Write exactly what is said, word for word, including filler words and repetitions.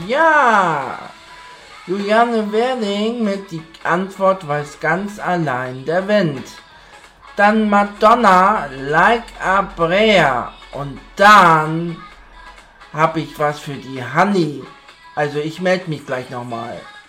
ja. Juliane Werding mit die Antwort weiß ganz allein der Wind. Dann Madonna, Like a Prayer. Und dann habe ich was für die Honey. Also ich melde mich gleich nochmal.